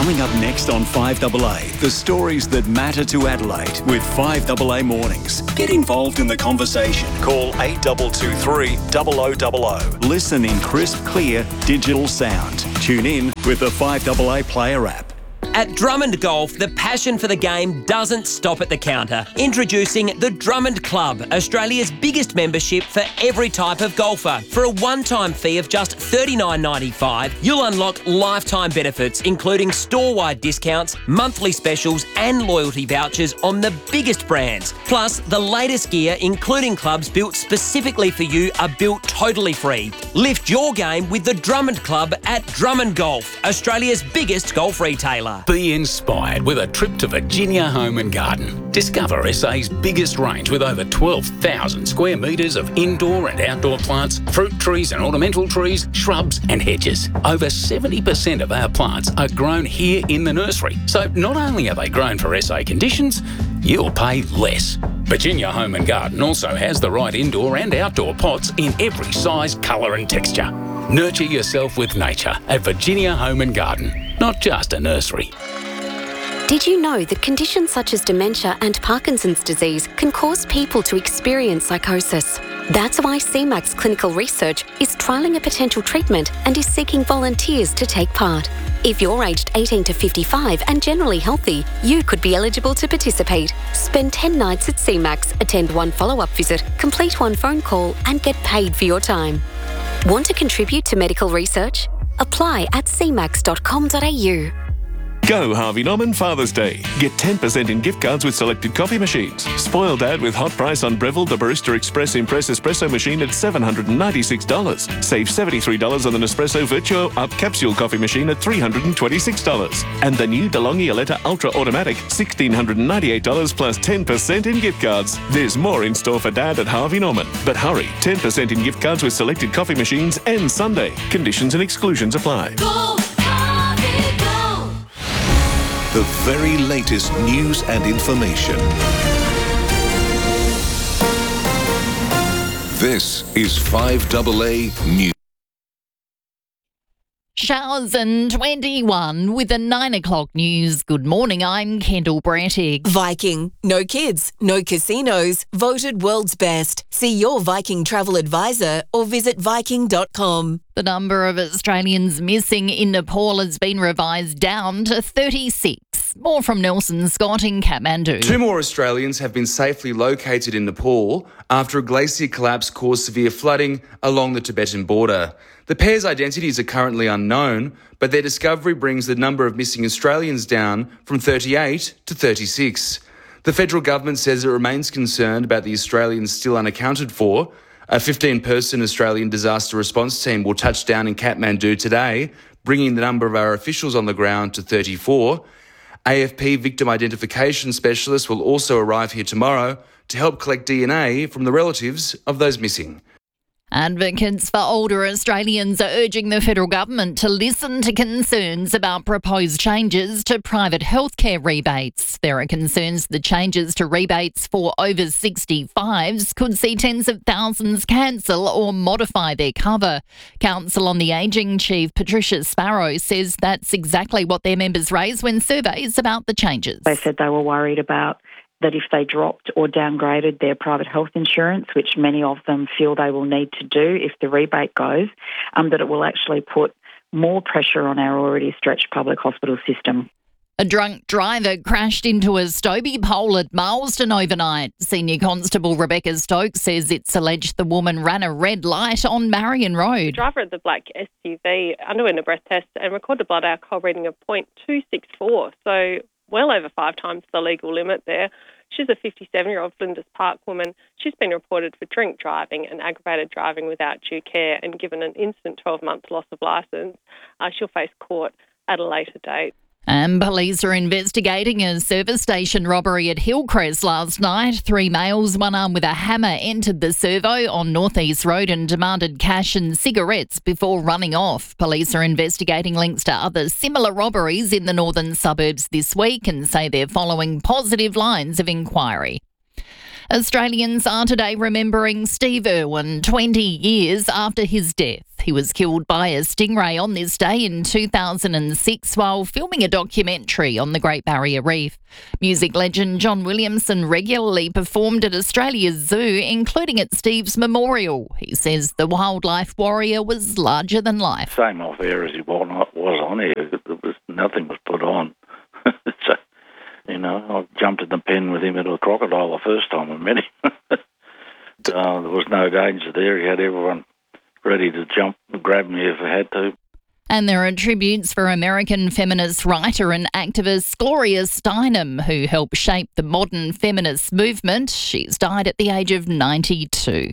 Coming up next on 5AA, the stories that matter to Adelaide with 5AA Mornings. Get involved in the conversation. Call 8223 0000. Listen in crisp, clear, digital sound. Tune in with the 5AA Player app. At Drummond Golf, the passion for the game doesn't stop at the counter. Introducing the Drummond Club, Australia's biggest membership for every type of golfer. For a one-time fee of just $39.95, you'll unlock lifetime benefits, including store-wide discounts, monthly specials and loyalty vouchers on the biggest brands. Plus, the latest gear, including clubs built specifically for you, are built totally free. Lift your game with the Drummond Club at Drummond Golf, Australia's biggest golf retailer. Be inspired with a trip to Virginia Home and Garden. Discover SA's biggest range with over 12,000 square metres of indoor and outdoor plants, fruit trees and ornamental trees, shrubs and hedges. Over 70% of our plants are grown here in the nursery. So not only are they grown for SA conditions, you'll pay less. Virginia Home and Garden also has the right indoor and outdoor pots in every size, colour and texture. Nurture yourself with nature at Virginia Home and Garden, not just a nursery. Did you know that conditions such as dementia and Parkinson's disease can cause people to experience psychosis? That's why CMAX Clinical Research is trialling a potential treatment and is seeking volunteers to take part. If you're aged 18 to 55 and generally healthy, you could be eligible to participate. Spend 10 nights at CMAX, attend one follow-up visit, complete one phone call and get paid for your time. Want to contribute to medical research? Apply at cmax.com.au. Go Harvey Norman Father's Day. Get 10% in gift cards with selected coffee machines. Spoil Dad with hot price on Breville the Barista Express Impress Espresso machine at $796. Save $73 on the Nespresso Virtuo Up Capsule coffee machine at $326. And the new DeLonghi Aletta Ultra Automatic, $1,698 plus 10% in gift cards. There's more in store for Dad at Harvey Norman. But hurry, 10% in gift cards with selected coffee machines and Sunday. Conditions and exclusions apply. The very latest news and information. This is 5AA News. Showers and 21 with the 9 o'clock news. Good morning, I'm Kendall Brattig. Viking. No kids, no casinos. Voted world's best. See your Viking travel advisor or visit Viking.com. The number of Australians missing in Nepal has been revised down to 36. More from Nelson Scott in Kathmandu. 2 more Australians have been safely located in Nepal after a glacier collapse caused severe flooding along the Tibetan border. The pair's identities are currently unknown, but their discovery brings the number of missing Australians down from 38 to 36. The federal government says it remains concerned about the Australians still unaccounted for. A 15-person Australian disaster response team will touch down in Kathmandu today, bringing the number of our officials on the ground to 34. AFP victim identification specialists will also arrive here tomorrow to help collect DNA from the relatives of those missing. Advocates for older Australians are urging the federal government to listen to concerns about proposed changes to private healthcare rebates. There are concerns the changes to rebates for over 65s could see tens of thousands cancel or modify their cover. Council on the Ageing Chief Patricia Sparrow says that's exactly what their members raised when surveys about the changes. They said they were worried about that if they dropped or downgraded their private health insurance, which many of them feel they will need to do if the rebate goes, that it will actually put more pressure on our already stretched public hospital system. A drunk driver crashed into a Stobie pole at Marsden overnight. Senior Constable Rebecca Stokes says it's alleged the woman ran a red light on Marion Road. The driver of the black SUV underwent a breath test and recorded a blood alcohol reading of 0.264, so well over 5 times the legal limit there. She's a 57-year-old Flinders Park woman. She's been reported for drink driving and aggravated driving without due care and given an instant 12-month loss of licence. She'll face court at a later date. And police are investigating a service station robbery at Hillcrest last night. 3 males, one armed with a hammer, entered the servo on North East Road and demanded cash and cigarettes before running off. Police are investigating links to other similar robberies in the northern suburbs this week and say they're following positive lines of inquiry. Australians are today remembering Steve Irwin 20 years after his death. He was killed by a stingray on this day in 2006 while filming a documentary on the Great Barrier Reef. Music legend John Williamson regularly performed at Australia's zoo, including at Steve's memorial. He says the wildlife warrior was larger than life. Same off air as he was on air. Nothing was put on. So, I jumped in the pen with him at a crocodile the first time I met him. There was no danger there. He had everyone ready to jump and grab me if I had to. And there are tributes for American feminist writer and activist Gloria Steinem, who helped shape the modern feminist movement. She's died at the age of 92.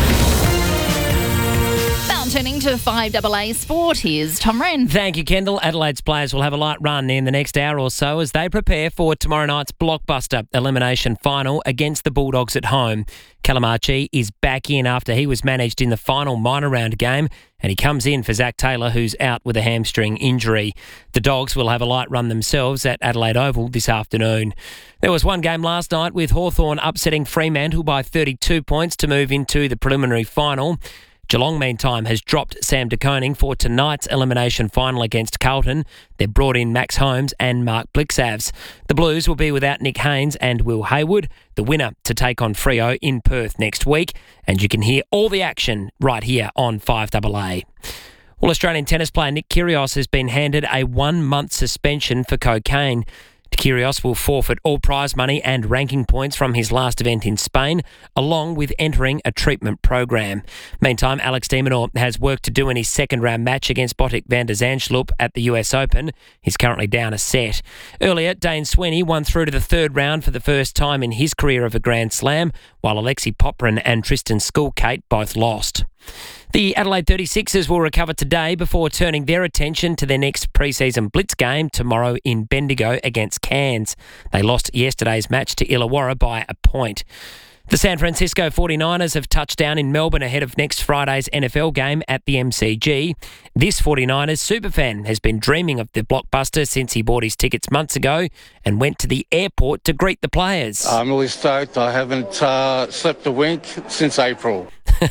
Turning to 5AA Sport, here's Tom Wren. Thank you, Kendall. Adelaide's players will have a light run in the next hour or so as they prepare for tomorrow night's blockbuster elimination final against the Bulldogs at home. Callum Archie is back in after he was managed in the final minor round game, and he comes in for Zach Taylor, who's out with a hamstring injury. The Dogs will have a light run themselves at Adelaide Oval this afternoon. There was one game last night with Hawthorn upsetting Fremantle by 32 points to move into the preliminary final. Geelong, meantime, has dropped Sam De Koning for tonight's elimination final against Carlton. They've brought in Max Holmes and Mark Blixavs. The Blues will be without Nick Haynes and Will Hayward, the winner to take on Freo in Perth next week. And you can hear all the action right here on 5AA. Well, Australian tennis player Nick Kyrgios has been handed a 1-month suspension for cocaine. Kyrgios will forfeit all prize money and ranking points from his last event in Spain, along with entering a treatment program. Meantime, Alex de Minaur has work to do in his second-round match against Botic van der Zandschulp at the US Open. He's currently down a set. Earlier, Dane Sweeney won through to the third round for the first time in his career of a Grand Slam, while Alexei Popyrin and Tristan Skulkate both lost. The Adelaide 36ers will recover today before turning their attention to their next pre-season blitz game tomorrow in Bendigo against Cairns. They lost yesterday's match to Illawarra by a point. The San Francisco 49ers have touched down in Melbourne ahead of next Friday's NFL game at the MCG. This 49ers superfan has been dreaming of the blockbuster since he bought his tickets months ago and went to the airport to greet the players. I'm really stoked. I haven't slept a wink since April.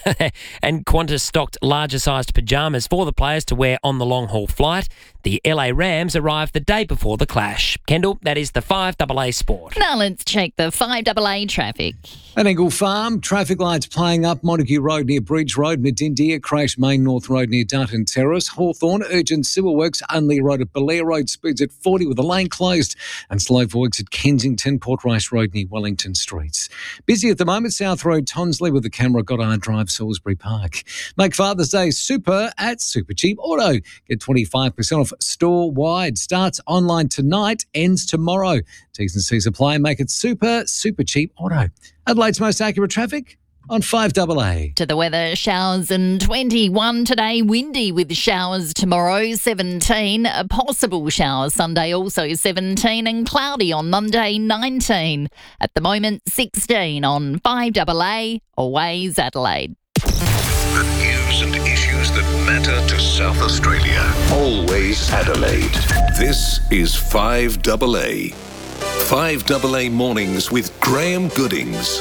And Qantas stocked larger-sized pyjamas for the players to wear on the long-haul flight. The LA Rams arrived the day before the clash. Kendall, that is the 5AA Sport. Now let's check the 5AA traffic. At Engle Farm, traffic lights playing up Montague Road near Bridge Road, Medindia, Crash Main North Road near Dutton Terrace, Hawthorn, urgent civil works, Unley Road at Belair Road, speeds at 40 with the lane closed, and slow works at Kensington, Port Rice Road near Wellington Streets. Busy at the moment, South Road, Tonsley with the camera, Goddard Drive, Salisbury Park. Make Father's Day super at Super Cheap Auto. Get 25% off store-wide. Starts online tonight, ends tomorrow. T's and C's apply. Make it super cheap auto. Adelaide's most accurate traffic on 5AA. To the weather, showers and 21 today, windy with showers tomorrow, 17. A possible shower Sunday, also 17, and cloudy on Monday, 19. At the moment, 16 on 5AA, always Adelaide. The news and issues that matter to South Australia. Always Adelaide. This is 5AA. 5AA Mornings with Graham Goodings.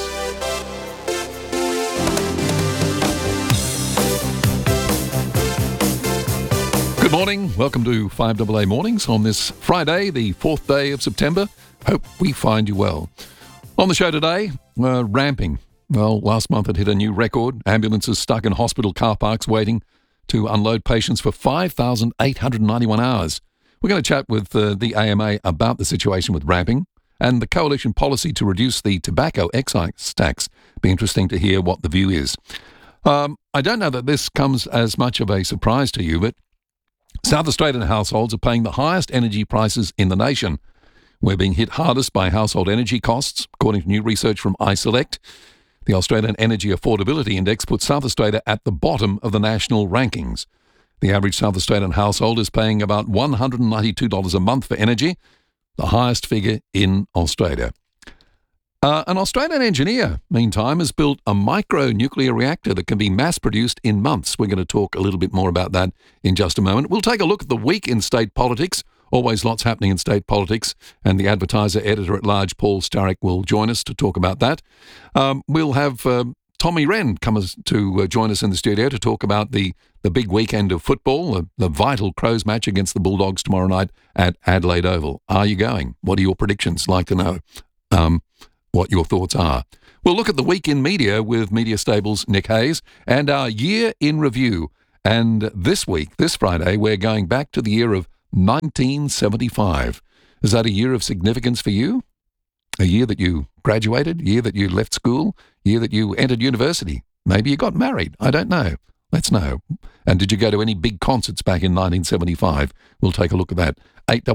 Good morning. Welcome to 5AA Mornings on this Friday, the 4th day of September. Hope we find you well. On the show today, ramping. Well, last month it hit a new record. Ambulances stuck in hospital car parks waiting to unload patients for 5,891 hours. We're going to chat with the AMA about the situation with ramping and the coalition policy to reduce the tobacco excise tax. Be interesting to hear what the view is. I don't know that this comes as much of a surprise to you, but South Australian households are paying the highest energy prices in the nation. We're being hit hardest by household energy costs, according to new research from iSelect. The Australian Energy Affordability Index puts South Australia at the bottom of the national rankings. The average South Australian household is paying about $192 a month for energy, the highest figure in Australia. An Australian engineer, meantime, has built a micro-nuclear reactor that can be mass-produced in months. We're going to talk a little bit more about that in just a moment. We'll take a look at the week in state politics. Always lots happening in state politics, and the Advertiser editor-at-large Paul Starrick will join us to talk about that. We'll have Tommy Wren come to join us in the studio to talk about the big weekend of football, the vital Crows match against the Bulldogs tomorrow night at Adelaide Oval. Are you going? What are your predictions? Like to know what your thoughts are. We'll look at the week in media with Media Stable's Nick Hayes and our year in review. And this week, this Friday, we're going back to the year of 1975. Is that a year of significance for you? A year that you graduated, year that you left school, year that you entered university. Maybe you got married. I don't know. Let's know. And did you go to any big concerts back in 1975? We'll take a look at that.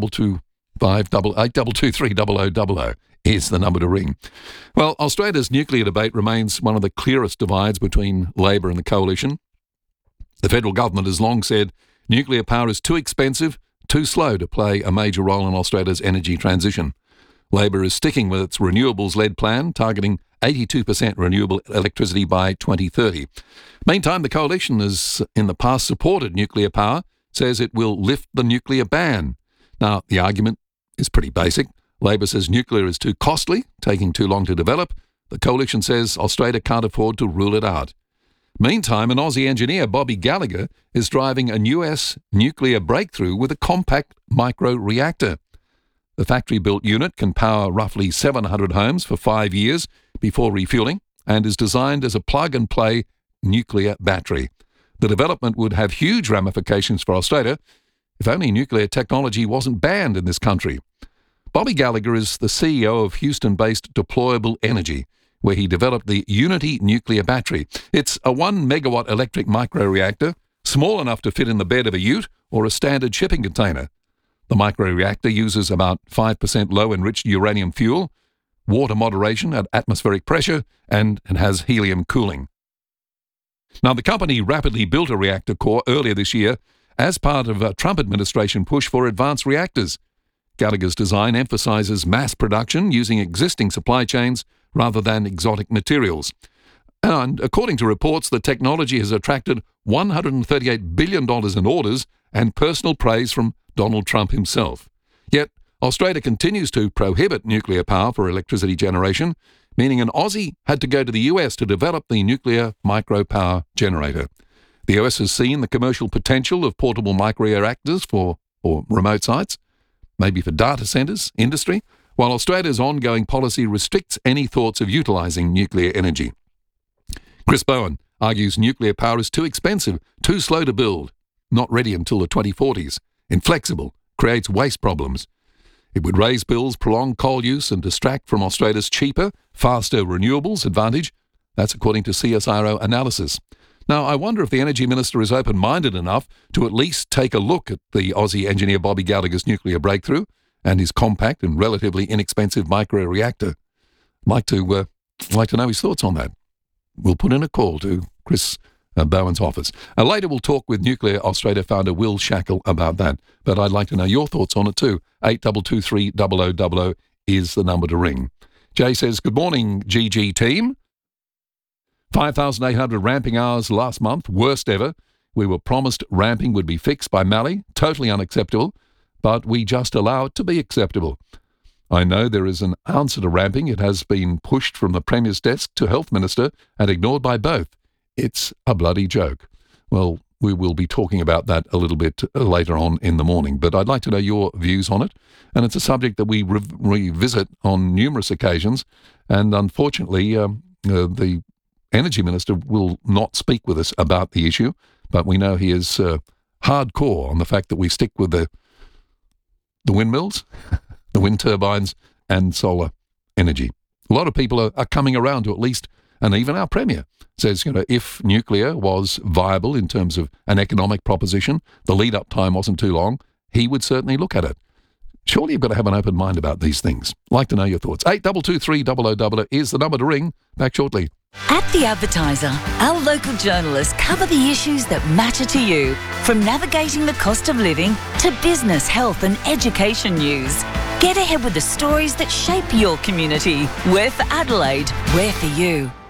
822-300-0000 is the number to ring. Well, Australia's nuclear debate remains one of the clearest divides between Labor and the Coalition. The federal government has long said nuclear power is too expensive, too slow to play a major role in Australia's energy transition. Labor is sticking with its renewables-led plan, targeting 82% renewable electricity by 2030. Meantime, the Coalition has in the past supported nuclear power, says it will lift the nuclear ban. Now, the argument is pretty basic. Labor says nuclear is too costly, taking too long to develop. The Coalition says Australia can't afford to rule it out. Meantime, an Aussie engineer, Bobby Gallagher, is driving a US nuclear breakthrough with a compact micro-reactor. The factory-built unit can power roughly 700 homes for 5 years before refueling and is designed as a plug-and-play nuclear battery. The development would have huge ramifications for Australia if only nuclear technology wasn't banned in this country. Bobby Gallagher is the CEO of Houston-based Deployable Energy, where he developed the Unity nuclear battery. It's a 1-megawatt electric microreactor, small enough to fit in the bed of a ute or a standard shipping container. The microreactor uses about 5% low-enriched uranium fuel, water moderation at atmospheric pressure, and it has helium cooling. Now, the company rapidly built a reactor core earlier this year as part of a Trump administration push for advanced reactors. Gallagher's design emphasises mass production using existing supply chains rather than exotic materials. And according to reports, the technology has attracted $138 billion in orders and personal praise from Donald Trump himself. Yet, Australia continues to prohibit nuclear power for electricity generation, meaning an Aussie had to go to the US to develop the nuclear micro-power generator. The US has seen the commercial potential of portable micro-reactors for remote sites, maybe for data centres, industry, while Australia's ongoing policy restricts any thoughts of utilising nuclear energy. Chris Bowen argues nuclear power is too expensive, too slow to build, not ready until the 2040s, inflexible, creates waste problems. It would raise bills, prolong coal use and distract from Australia's cheaper, faster renewables advantage. That's according to CSIRO analysis. Now, I wonder if the Energy Minister is open-minded enough to at least take a look at the Aussie engineer Bobby Gallagher's nuclear breakthrough and his compact and relatively inexpensive micro-reactor. Like to know his thoughts on that. We'll put in a call to Chris Bowen's office. Later we'll talk with Nuclear Australia founder Will Shackle about that, but I'd like to know your thoughts on it too. 8223 is the number to ring. Jay says, good morning, GG team. 5,800 ramping hours last month, worst ever. We were promised ramping would be fixed by Mallee, totally unacceptable, but we just allow it to be acceptable. I know there is an answer to ramping. It has been pushed from the Premier's desk to Health Minister and ignored by both. It's a bloody joke. Well, we will be talking about that a little bit later on in the morning, but I'd like to know your views on it. And it's a subject that we revisit on numerous occasions, and unfortunately, the Energy Minister will not speak with us about the issue, but we know he is hardcore on the fact that we stick with the windmills, the wind turbines and solar energy. A lot of people are coming around to at least, and even our Premier says, if nuclear was viable in terms of an economic proposition, the lead-up time wasn't too long, he would certainly look at it. Surely you've got to have an open mind about these things. Like to know your thoughts. 8223 is the number to ring. Back shortly. At The Advertiser, our local journalists cover the issues that matter to you, from navigating the cost of living to business, health and education news. Get ahead with the stories that shape your community. We're for Adelaide, we're for you.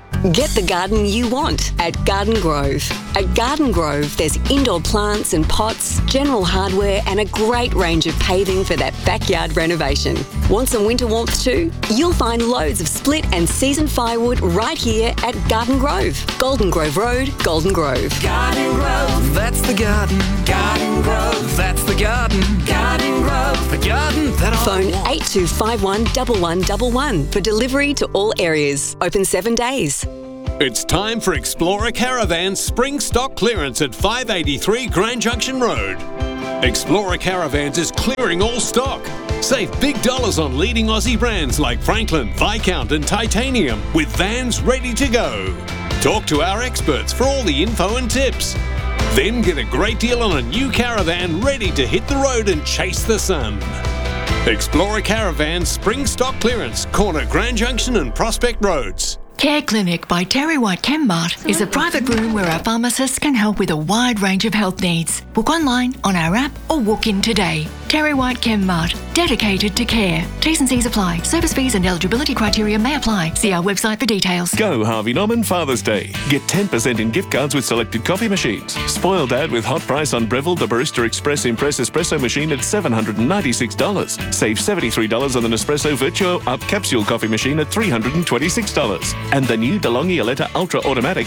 Get the garden you want at Garden Grove. At Garden Grove, there's indoor plants and pots, general hardware and a great range of paving for that backyard renovation. Want some winter warmth too? You'll find loads of split and seasoned firewood right here at Garden Grove. Golden Grove Road, Golden Grove. Garden Grove, that's the garden. Garden Grove, that's the garden. Garden Grove, the garden that I Phone want. 8251 1111 for delivery to all areas. Open 7 days. It's time for Explorer Caravan's spring stock clearance at 583 Grand Junction Road. Explorer Caravans is clearing all stock. Save big dollars on leading Aussie brands like Franklin, Viscount and Titanium with vans ready to go. Talk to our experts for all the info and tips. Then get a great deal on a new caravan ready to hit the road and chase the sun. Explorer Caravan spring stock clearance, corner Grand Junction and Prospect Roads. Care Clinic by Terry White Chemmart is a private room where our pharmacists can help with a wide range of health needs. Book online, on our app or walk in today. Terry White Chemmart, dedicated to care. T's and C's apply. Service fees and eligibility criteria may apply. See our website for details. Go Harvey Norman Father's Day. Get 10% in gift cards with selected coffee machines. Spoil Dad with hot price on Breville the Barista Express Impress Espresso machine at $796. Save $73 on the Nespresso Virtuo Up capsule coffee machine at $326. And the new DeLonghi Aletta Ultra Automatic,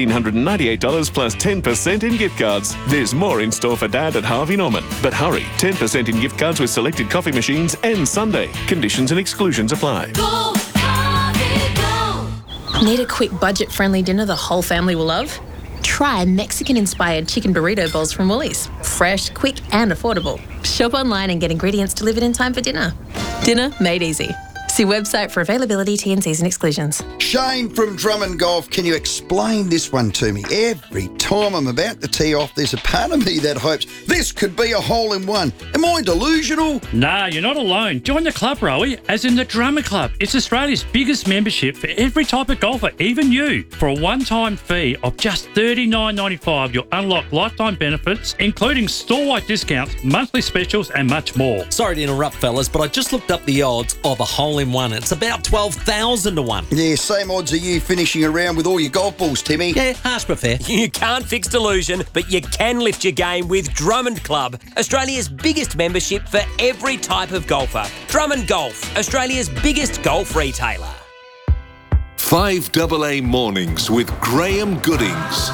$1,698 plus 10% in gift cards. There's more in store for Dad at Harvey Norman. But hurry, 10% in gift cards with selected coffee machines and Sunday. Conditions and exclusions apply. Go, Harvey, go. Need a quick budget-friendly dinner the whole family will love? Try Mexican-inspired chicken burrito bowls from Woolies. Fresh, quick and affordable. Shop online and get ingredients delivered in time for dinner. Dinner made easy. See website for availability, T&Cs and exclusions. Shane from Drummond Golf, can you explain this one to me? Every time I'm about to tee off, there's a part of me that hopes this could be a hole-in-one. Am I delusional? Nah, you're not alone. Join the club, Rowie, as in the Drummond Club. It's Australia's biggest membership for every type of golfer, even you. For a one-time fee of just $39.95, you'll unlock lifetime benefits, including store-wide discounts, monthly specials and much more. Sorry to interrupt, fellas, but I just looked up the odds of a hole-in-one. It's about 12,000 to 1. Yeah, same odds as you finishing around with all your golf balls, Timmy. Yeah, harsh but fair. You can't fix delusion, but you can lift your game with Drummond Club, Australia's biggest membership for every type of golfer. Drummond Golf, Australia's biggest golf retailer. 5AA Mornings with Graham Goodings.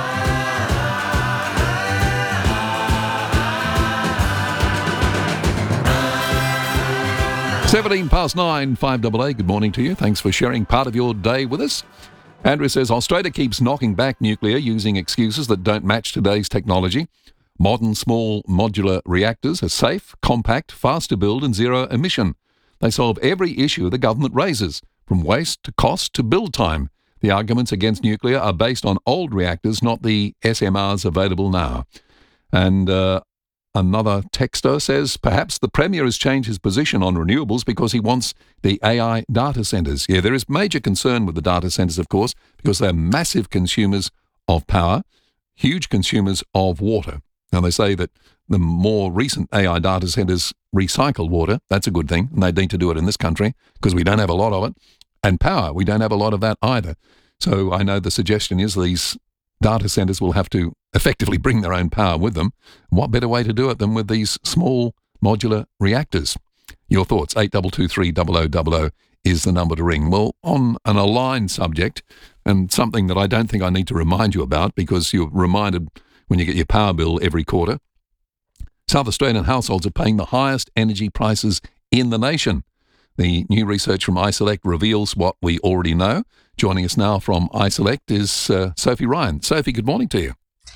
9:17, 5AA. Good morning to you. Thanks for sharing part of your day with us. Andrew says Australia keeps knocking back nuclear using excuses that don't match today's technology. Modern small modular reactors are safe, compact, fast to build and zero emission. They solve every issue the government raises, from waste to cost to build time. The arguments against nuclear are based on old reactors, not the SMRs available now. And another texter says perhaps the Premier has changed his position on renewables because he wants the AI data centres. Yeah, there is major concern with the data centres, of course, because they're massive consumers of power, huge consumers of water. Now, they say that the more recent AI data centres recycle water. That's a good thing, and they need to do it in this country because we don't have a lot of it. And power, we don't have a lot of that either. So I know the suggestion is these data centres will have to effectively bring their own power with them. What better way to do it than with these small modular reactors? Your thoughts, 8223 0000 is the number to ring. Well, on an aligned subject, and something that I don't think I need to remind you about because you're reminded when you get your power bill every quarter, South Australian households are paying the highest energy prices in the nation. The new research from iSelect reveals what we already know. Joining us now from iSelect is Sophie Ryan. Sophie, good morning to you.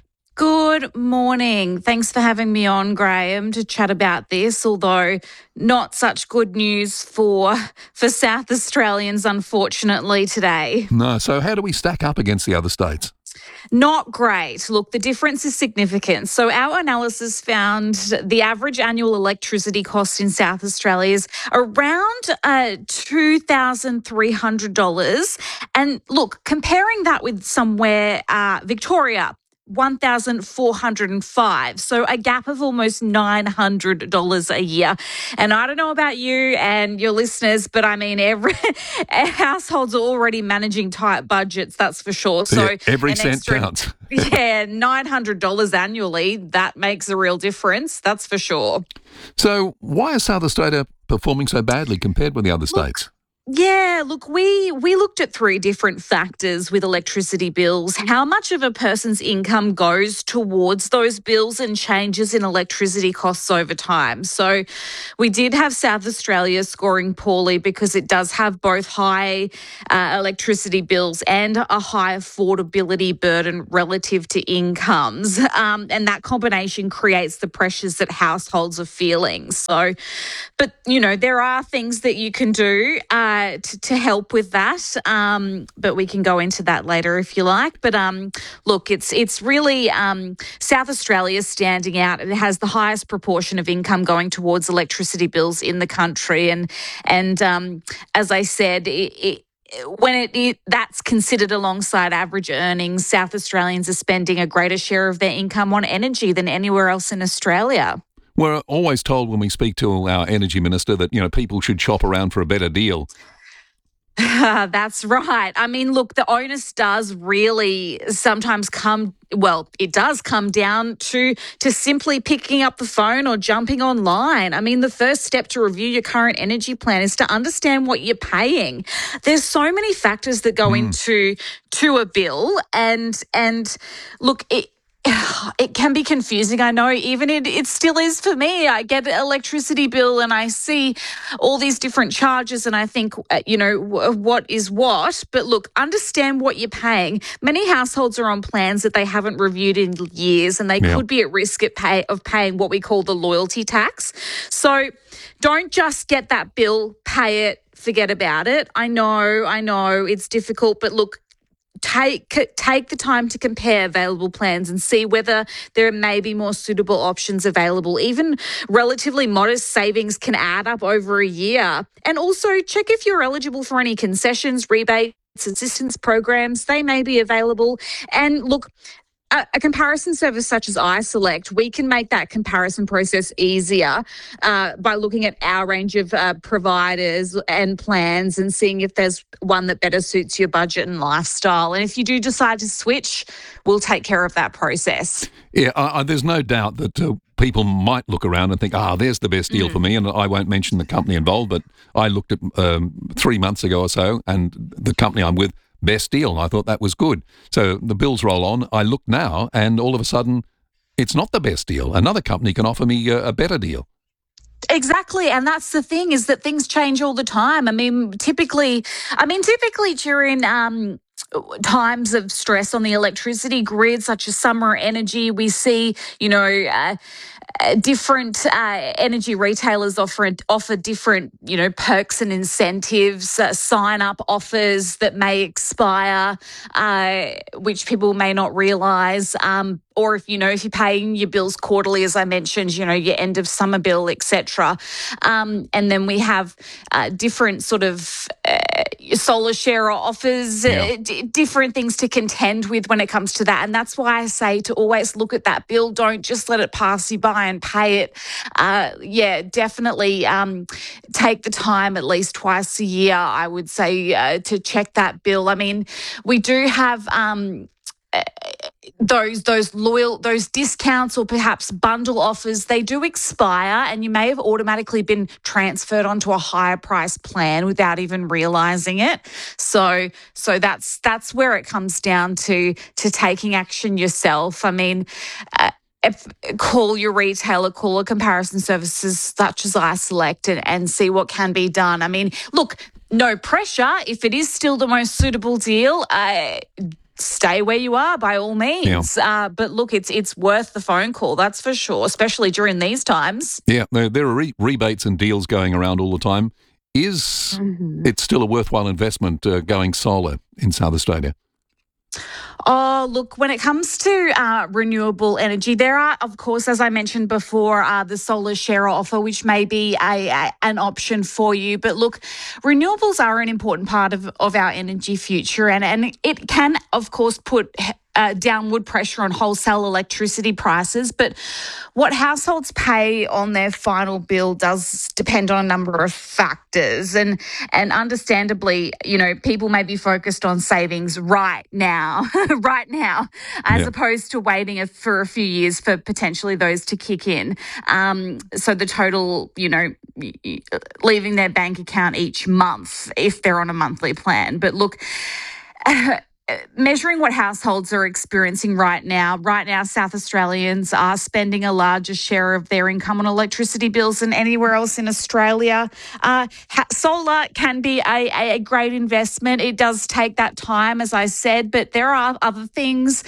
Good morning. Thanks for having me on, Graham, to chat about this, although not such good news for South Australians, unfortunately, today. No, so how do we stack up against the other states? Not great. Look, the difference is significant. So our analysis found the average annual electricity cost in South Australia is around $2,300. And look, comparing that with somewhere Victoria, $1,405. So a gap of almost $900 a year. And I don't know about you and your listeners, but I mean, every households are already managing tight budgets, that's for sure. So every cent counts. Yeah, $900 annually, that makes a real difference, that's for sure. So why is South Australia performing so badly compared with the other states? Yeah, look, we looked at 3 different factors with electricity bills. How much of a person's income goes towards those bills and changes in electricity costs over time. So we did have South Australia scoring poorly because it does have both high electricity bills and a high affordability burden relative to incomes. And that combination creates the pressures that households are feeling. So, but, you know, there are things that you can do to help with that, but we can go into that later if you like. But look, it's really South Australia standing out. It has the highest proportion of income going towards electricity bills in the country, and as I said, when that's considered alongside average earnings, South Australians are spending a greater share of their income on energy than anywhere else in Australia. We're always told when we speak to our energy minister that, you know, people should shop around for a better deal. That's right. I mean, look, the onus does really sometimes it does come down to simply picking up the phone or jumping online. I mean, the first step to review your current energy plan is to understand what you're paying. There's so many factors that go into a bill, and look, it can be confusing. I know even it still is for me. I get an electricity bill and I see all these different charges and I think, what is what? But look, understand what you're paying. Many households are on plans that they haven't reviewed in years and they could be at risk of paying what we call the loyalty tax. So don't just get that bill, pay it, forget about it. I know it's difficult, but look, Take the time to compare available plans and see whether there may be more suitable options available. Even relatively modest savings can add up over a year. And also check if you're eligible for any concessions, rebates, assistance programs. They may be available. And look, a comparison service such as iSelect, we can make that comparison process easier by looking at our range of providers and plans and seeing if there's one that better suits your budget and lifestyle. And if you do decide to switch, we'll take care of that process. Yeah, there's no doubt that people might look around and think, there's the best deal for me. And I won't mention the company involved, but I looked at 3 months ago or so, and the company I'm with, best deal. I thought that was good. So the bills roll on. I look now and all of a sudden it's not the best deal. Another company can offer me a better deal. Exactly. And that's the thing, is that things change all the time. I mean, typically during times of stress on the electricity grid, such as summer energy, we see, different energy retailers offer different, perks and incentives, sign-up offers that may expire, which people may not realise. Or if you're paying your bills quarterly, as I mentioned, your end of summer bill, etc. And then we have different sort of solar share offers, different things to contend with when it comes to that. And that's why I say to always look at that bill. Don't just let it pass you by and pay it. Definitely take the time at least twice a year, I would say, to check that bill. I mean, we do have those discounts or perhaps bundle offers. They do expire and you may have automatically been transferred onto a higher price plan without even realising it. So that's where it comes down to taking action yourself. I mean, call your retailer, call a comparison services such as iSelect and see what can be done. I mean, look, no pressure. If it is still the most suitable deal, stay where you are by all means. Yeah. But look, it's worth the phone call, that's for sure, especially during these times. Yeah, there are rebates and deals going around all the time. Is it still a worthwhile investment going solar in South Australia? Oh, look, when it comes to renewable energy, there are, of course, as I mentioned before, the solar share offer, which may be an option for you. But look, renewables are an important part of our energy future, and it can, of course, put downward pressure on wholesale electricity prices. But what households pay on their final bill does depend on a number of factors. And understandably, people may be focused on savings right now, as opposed to waiting for a few years for potentially those to kick in. So the total, leaving their bank account each month if they're on a monthly plan. But look, measuring what households are experiencing right now, South Australians are spending a larger share of their income on electricity bills than anywhere else in Australia. Solar can be a great investment. It does take that time, as I said, but there are other things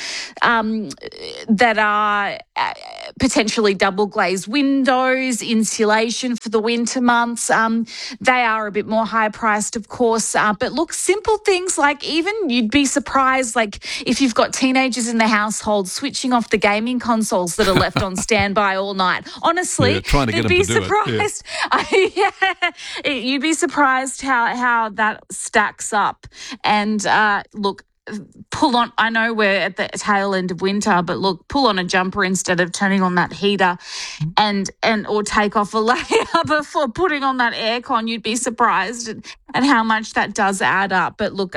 that are potentially double glazed windows, insulation for the winter months. They are a bit more high priced, of course. But look, simple things like even you'd be surprised, like if you've got teenagers in the household, switching off the gaming consoles that are left on standby all night. Honestly, trying to get them to do surprised. You'd be surprised how that stacks up. And look, pull on, I know we're at the tail end of winter, but look, pull on a jumper instead of turning on that heater and or take off a layer before putting on that aircon. You'd be surprised at how much that does add up. But look,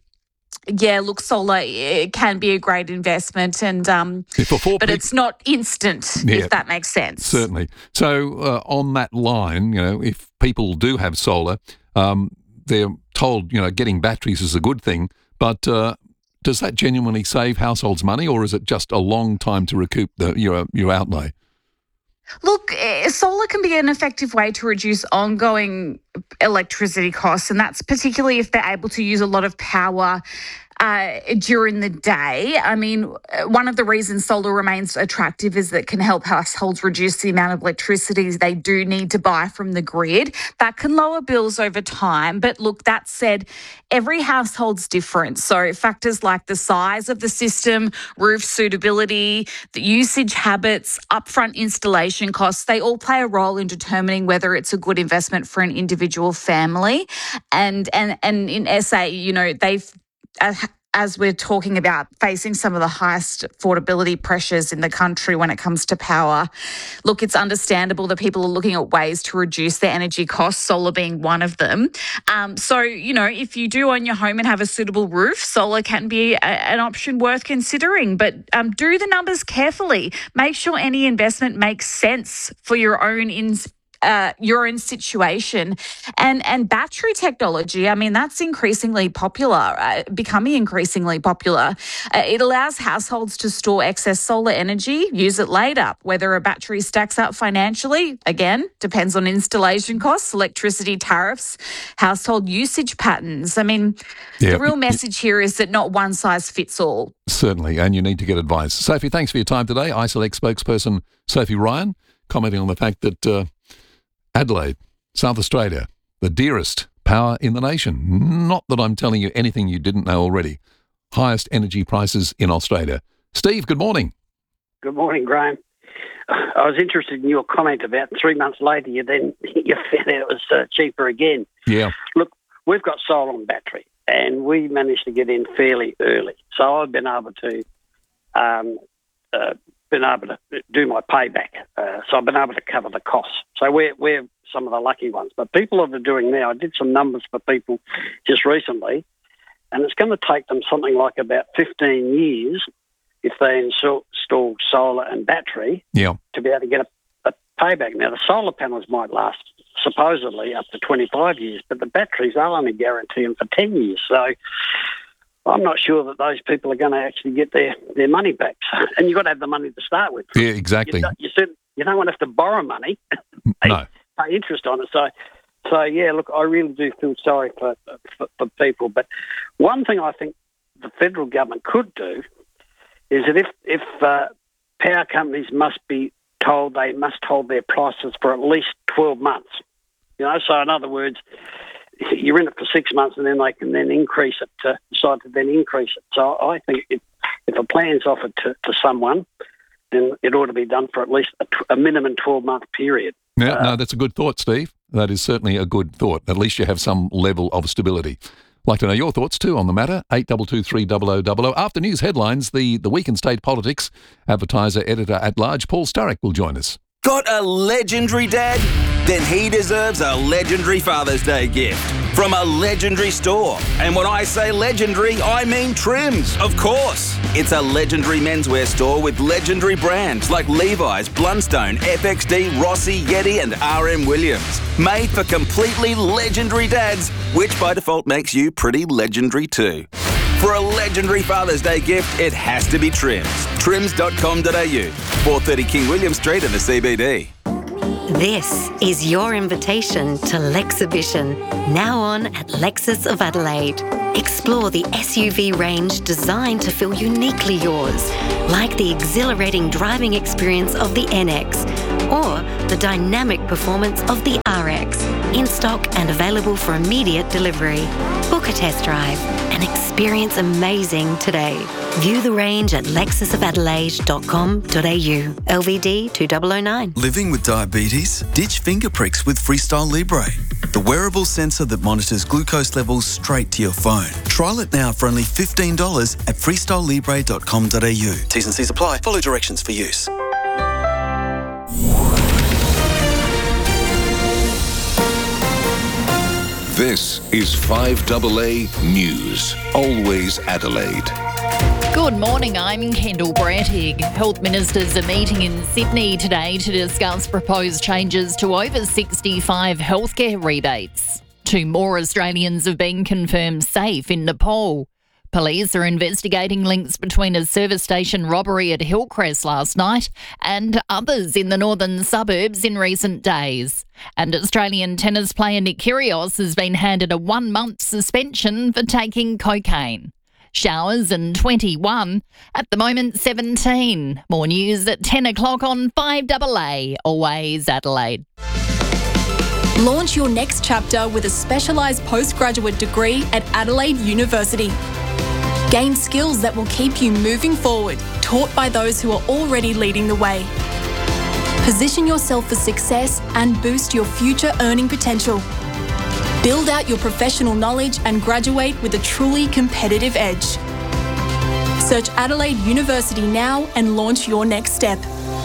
solar, it can be a great investment, and but it's not instant, if that makes sense. Certainly. So on that line, if people do have solar, they're told, getting batteries is a good thing, but does that genuinely save households money, or is it just a long time to recoup your outlay? Look, solar can be an effective way to reduce ongoing electricity costs, and that's particularly if they're able to use a lot of power during the day. I mean, one of the reasons solar remains attractive is that it can help households reduce the amount of electricity they do need to buy from the grid. That can lower bills over time. But look, that said, every household's different. So factors like the size of the system, roof suitability, the usage habits, upfront installation costs, they all play a role in determining whether it's a good investment for an individual family. And in SA, they've as we're talking about facing some of the highest affordability pressures in the country when it comes to power, look, it's understandable that people are looking at ways to reduce their energy costs, solar being one of them. So, if you do own your home and have a suitable roof, solar can be an option worth considering. But do the numbers carefully. Make sure any investment makes sense for your own situation. And battery technology, I mean, that's increasingly popular, becoming increasingly popular. It allows households to store excess solar energy, use it later. Whether a battery stacks up financially, again, depends on installation costs, electricity tariffs, household usage patterns. I mean, the real message here is that not one size fits all. Certainly, and you need to get advice. Sophie, thanks for your time today. Iselect spokesperson Sophie Ryan commenting on the fact that Adelaide, South Australia, the dearest power in the nation. Not that I'm telling you anything you didn't know already. Highest energy prices in Australia. Steve, good morning. Good morning, Graham. I was interested in your comment about 3 months later you found out it was cheaper again. Yeah. Look, we've got solar and battery, and we managed to get in fairly early. So I've been able to do my payback. So I've been able to cover the costs. So we're some of the lucky ones. But people that are doing now, I did some numbers for people just recently, and it's going to take them something like about 15 years if they install solar and battery to be able to get a payback. Now, the solar panels might last supposedly up to 25 years, but the batteries, they'll only guarantee them for 10 years. So I'm not sure that those people are going to actually get their money back. And you've got to have the money to start with. Yeah, exactly. You don't want to have to borrow money, pay interest on it. So yeah, look, I really do feel sorry for people. But one thing I think the federal government could do is that if power companies must be told they must hold their prices for at least 12 months. So in other words, you're in it for 6 months and then they can then increase it, decide to then increase it. So I think if a plan's offered to someone, then it ought to be done for at least a minimum 12-month period. Yeah, no, that's a good thought, Steve. That is certainly a good thought. At least you have some level of stability. Like to know your thoughts too on the matter. 8223 After news headlines, the Week in State Politics advertiser editor at large Paul Sturrock will join us. Got a legendary dad? Then he deserves a legendary Father's Day gift from a legendary store. And when I say legendary, I mean Trims, of course. It's a legendary menswear store with legendary brands like Levi's, Blundstone, FXD, Rossi, Yeti and RM Williams. Made for completely legendary dads, which by default makes you pretty legendary too. For a legendary Father's Day gift, it has to be Trims. Trims.com.au, 430 King William Street in the CBD. This is your invitation to Lexhibition, now on at Lexus of Adelaide. Explore the SUV range designed to feel uniquely yours, like the exhilarating driving experience of the NX or the dynamic performance of the RX. In stock and available for immediate delivery. Book a test drive and experience amazing today. View the range at lexusofadelaide.com.au. LVD 2009. Living with diabetes? Ditch finger pricks with Freestyle Libre, the wearable sensor that monitors glucose levels straight to your phone. Trial it now for only $15 at freestylelibre.com.au. T's and C's apply. Follow directions for use. This is 5AA News. Always Adelaide. Good morning, I'm Kendall Brattig. Health ministers are meeting in Sydney today to discuss proposed changes to over 65 healthcare rebates. 2 more Australians have been confirmed safe in Nepal. Police are investigating links between a service station robbery at Hillcrest last night and others in the northern suburbs in recent days. And Australian tennis player Nick Kyrgios has been handed a 1-month suspension for taking cocaine. Showers and 21, at the moment 17. More news at 10 o'clock on 5AA, always Adelaide. Launch your next chapter with a specialised postgraduate degree at Adelaide University. Gain skills that will keep you moving forward, taught by those who are already leading the way. Position yourself for success and boost your future earning potential. Build out your professional knowledge and graduate with a truly competitive edge. Search Adelaide University now and launch your next step.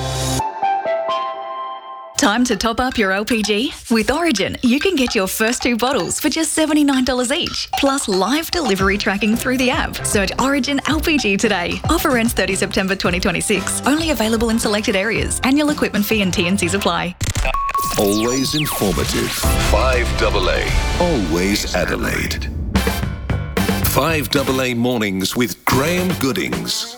Time to top up your LPG? With Origin, you can get your first 2 bottles for just $79 each, plus live delivery tracking through the app. Search Origin LPG today. Offer ends 30 September 2026. Only available in selected areas. Annual equipment fee and T&Cs apply. Always informative. 5AA. Always Adelaide. 5AA Mornings with Graham Goodings.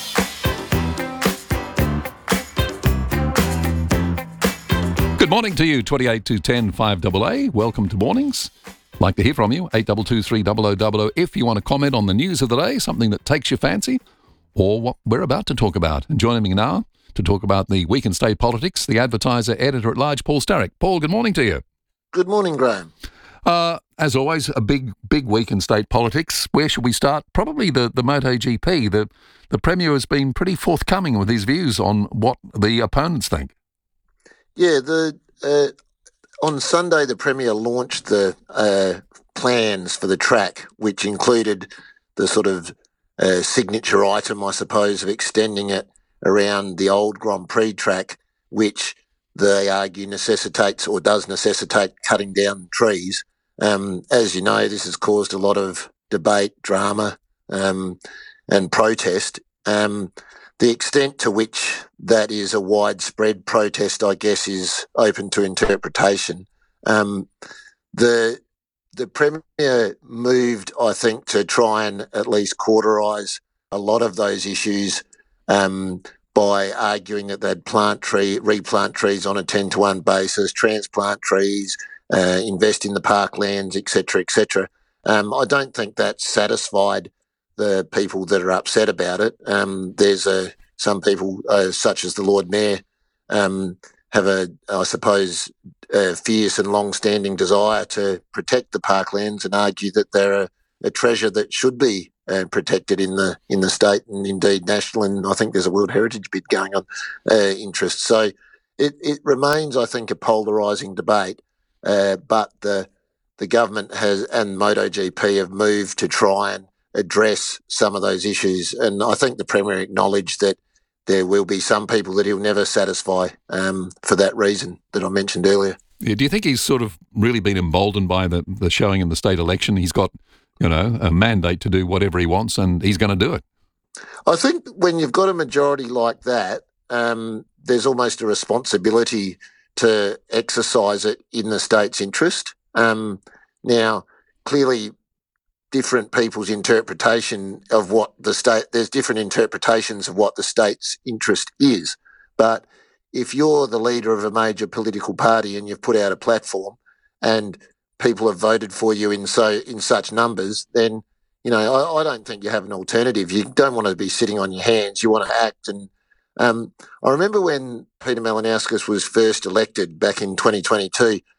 Good morning to you, 28 to 10 5AA. Welcome to Mornings. Like to hear from you, 8223 if you want to comment on the news of the day, something that takes your fancy, or what we're about to talk about. And joining me now to talk about the Week in State Politics, the advertiser editor at large, Paul Sturrock. Paul, good morning to you. Good morning, Graham. As always, a big week in state politics. Where should we start? Probably the MotoGP. The Premier has been pretty forthcoming with his views on what the opponents think. Yeah, on Sunday the Premier launched the plans for the track, which included the sort of signature item, I suppose, of extending it around the old Grand Prix track, which they argue does necessitate cutting down trees. As you know, this has caused a lot of debate, drama, and protest. The extent to which that is a widespread protest, I guess, is open to interpretation. The Premier moved, I think, to try and at least cauterise a lot of those issues by arguing that they'd replant trees on a 10-to-1 basis, transplant trees, invest in the parklands, etc., etc. I don't think that's satisfied the people that are upset about it. There's some people, such as the Lord Mayor, have a fierce and long-standing desire to protect the parklands and argue that they're a treasure that should be protected in the state and indeed national. And I think there's a World Heritage bid going on interest. So it remains, I think, a polarising debate. But the the government and MotoGP have moved to try and address some of those issues. And I think the Premier acknowledged that there will be some people that he'll never satisfy for that reason that I mentioned earlier. Yeah, do you think he's sort of really been emboldened by the showing in the state election? He's got, a mandate to do whatever he wants, and he's going to do it. I think when you've got a majority like that, there's almost a responsibility to exercise it in the state's interest. Now, clearly, different people's interpretation of what the state, there's different interpretations of what the state's interest is. But if you're the leader of a major political party and you've put out a platform and people have voted for you in such numbers, then, I don't think you have an alternative. You don't want to be sitting on your hands. You want to act. And I remember when Peter Malinauskas was first elected back in 2022,